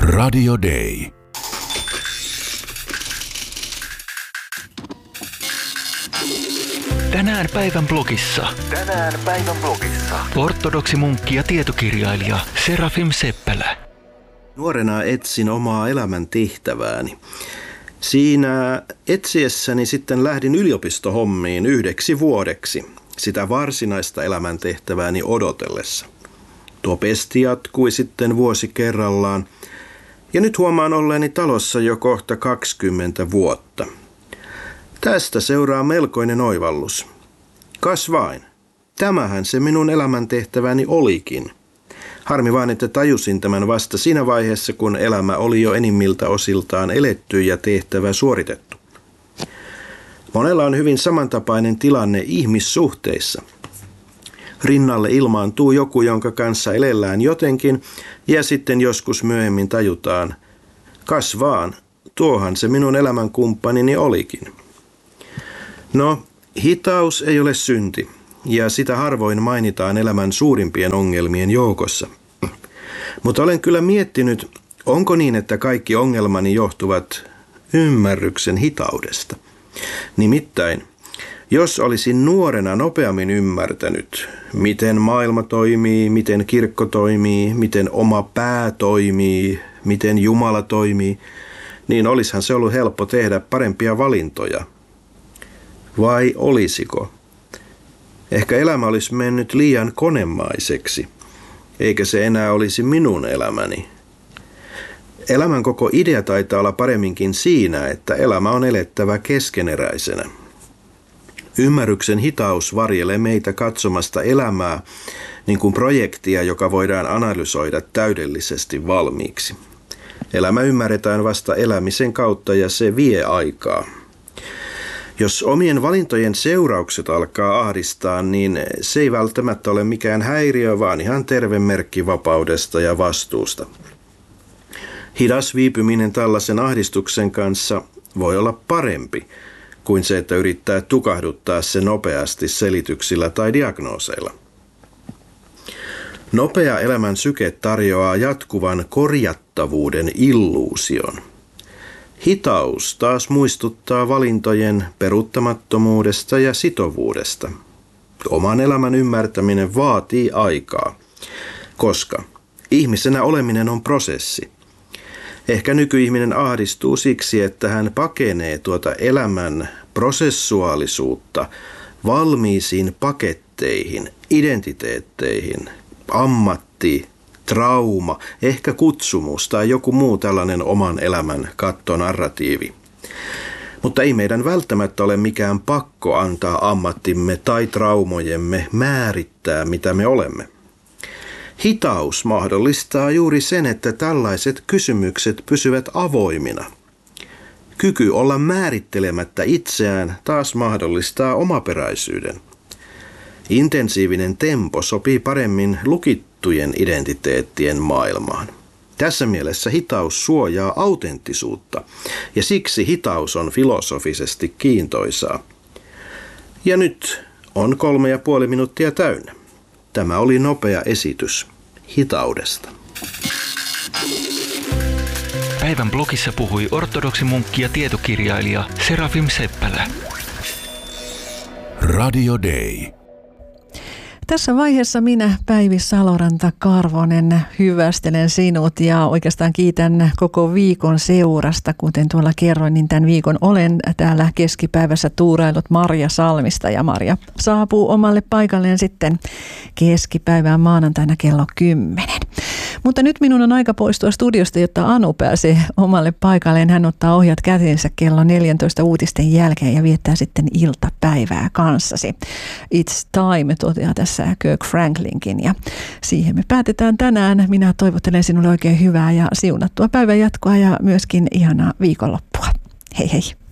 Radio Day. Tänään päivän blogissa. Ortodoksi munkki ja tietokirjailija Serafim Seppälä. Nuorena etsin omaa elämän tehtävääni. Siinä etsiessäni sitten lähdin yliopistohommiin 1 vuodeksi, sitä varsinaista elämäntehtävääni odotellessa. Tuo pesti jatkui sitten vuosi kerrallaan, ja nyt huomaan olleeni talossa jo kohta 20 vuotta. Tästä seuraa melkoinen oivallus. Kas vain, tämähän se minun elämäntehtäväni olikin. Harmi vain, että tajusin tämän vasta siinä vaiheessa, kun elämä oli jo enimmiltä osiltaan eletty ja tehtävä suoritettu. Monella on hyvin samantapainen tilanne ihmissuhteissa. Rinnalle ilmaantuu joku, jonka kanssa elellään jotenkin, ja sitten joskus myöhemmin tajutaan, kas vaan, tuohan se minun elämänkumppanini olikin. No, hitaus ei ole synti, ja sitä harvoin mainitaan elämän suurimpien ongelmien joukossa. Mutta olen kyllä miettinyt, onko niin, että kaikki ongelmani johtuvat ymmärryksen hitaudesta. Nimittäin, jos olisin nuorena nopeammin ymmärtänyt, miten maailma toimii, miten kirkko toimii, miten oma pää toimii, miten Jumala toimii, niin olisihan se ollut helppo tehdä parempia valintoja. Vai olisiko? Ehkä elämä olisi mennyt liian konemaiseksi, eikä se enää olisi minun elämäni. Elämän koko idea taitaa olla paremminkin siinä, että elämä on elettävä keskeneräisenä. Ymmärryksen hitaus varjelee meitä katsomasta elämää niin kuin projektia, joka voidaan analysoida täydellisesti valmiiksi. Elämä ymmärretään vasta elämisen kautta ja se vie aikaa. Jos omien valintojen seuraukset alkaa ahdistaa, niin se ei välttämättä ole mikään häiriö, vaan ihan terve merkki vapaudesta ja vastuusta. Hidas viipyminen tällaisen ahdistuksen kanssa voi olla parempi kuin se, että yrittää tukahduttaa se nopeasti selityksillä tai diagnooseilla. Nopea elämän syke tarjoaa jatkuvan korjattavuuden illuusion. Hitaus taas muistuttaa valintojen peruuttamattomuudesta ja sitovuudesta. Oman elämän ymmärtäminen vaatii aikaa, koska ihmisenä oleminen on prosessi. Ehkä nykyihminen ahdistuu siksi, että hän pakenee tuota elämän prosessuaalisuutta valmiisiin paketteihin, identiteetteihin, ammatti, trauma, ehkä kutsumus tai joku muu tällainen oman elämän kattonarratiivi. Mutta ei meidän välttämättä ole mikään pakko antaa ammattimme tai traumojemme määrittää, mitä me olemme. Hitaus mahdollistaa juuri sen, että tällaiset kysymykset pysyvät avoimina. Kyky olla määrittelemättä itseään taas mahdollistaa omaperäisyyden. Intensiivinen tempo sopii paremmin lukittujen identiteettien maailmaan. Tässä mielessä hitaus suojaa autenttisuutta, ja siksi hitaus on filosofisesti kiintoisaa. Ja nyt on 3,5 minuuttia täynnä. Tämä oli nopea esitys hitaudesta. Päivän blogissa puhui ortodoksi munkki ja tietokirjailija Serafim Seppälä. Radio Day. Tässä vaiheessa minä, Päivi Saloranta-Karvonen, hyvästelen sinut ja oikeastaan kiitän koko viikon seurasta. Kuten tuolla kerroin, niin tämän viikon olen täällä keskipäivässä tuuraillut Marja Salmista ja Marja saapuu omalle paikalleen sitten keskipäivään maanantaina kello 10. Mutta nyt minun on aika poistua studiosta, jotta Anu pääsee omalle paikalleen. Hän ottaa ohjat käteensä kello 14 uutisten jälkeen ja viettää sitten iltapäivää kanssasi. It's time, toteaa tässä Kirk Franklinkin, ja siihen me päätetään tänään. Minä toivottelen sinulle oikein hyvää ja siunattua päivän jatkoa ja myöskin ihanaa viikonloppua. Hei hei!